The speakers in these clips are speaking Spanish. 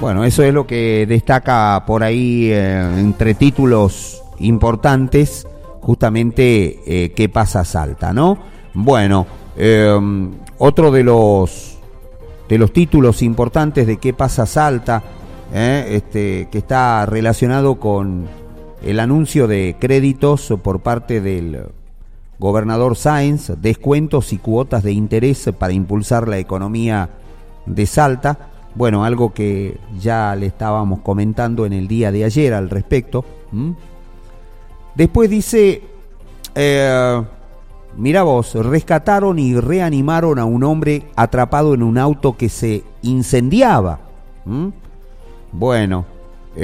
Bueno, eso es lo que destaca por ahí entre títulos importantes, justamente ¿qué pasa Salta, no? Bueno, otro de los títulos importantes de ¿qué pasa Salta, que está relacionado con el anuncio de créditos por parte del gobernador Sáenz, descuentos y cuotas de interés para impulsar la economía de Salta. Bueno, algo que ya le estábamos comentando en el día de ayer al respecto. Después dice, mira vos, rescataron y reanimaron a un hombre atrapado en un auto que se incendiaba. Bueno,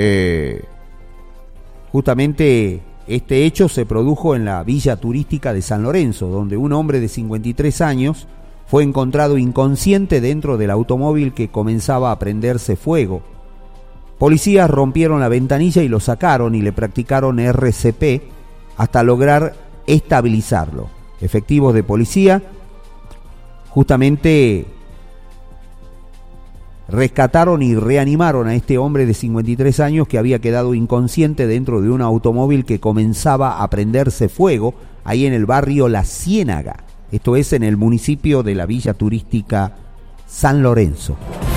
justamente este hecho se produjo en la villa turística de San Lorenzo, donde un hombre de 53 años fue encontrado inconsciente dentro del automóvil que comenzaba a prenderse fuego. Policías rompieron la ventanilla y lo sacaron y le practicaron RCP hasta lograr estabilizarlo. Efectivos de policía justamente rescataron y reanimaron a este hombre de 53 años que había quedado inconsciente dentro de un automóvil que comenzaba a prenderse fuego ahí en el barrio La Ciénaga. Esto es en el municipio de la Villa Turística San Lorenzo.